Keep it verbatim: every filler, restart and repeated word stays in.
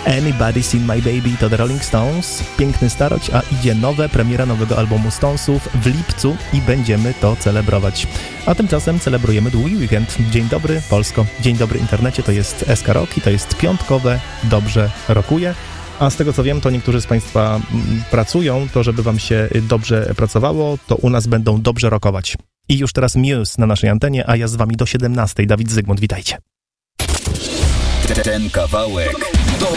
Anybody Seen My Baby to The Rolling Stones. Piękny starość, a idzie nowe, premiera nowego albumu Stonesów w lipcu i będziemy to celebrować. A tymczasem celebrujemy długi weekend. Dzień dobry Polsko, dzień dobry internecie, to jest S K Rock i to jest piątkowe Dobrze Rockuje. A z tego co wiem, to niektórzy z Państwa pracują, to żeby Wam się dobrze pracowało, to u nas będą dobrze rockować. I już teraz Muse na naszej antenie, a ja z Wami do siedemnastej. Dawid Zygmunt, witajcie. Ten kawałek to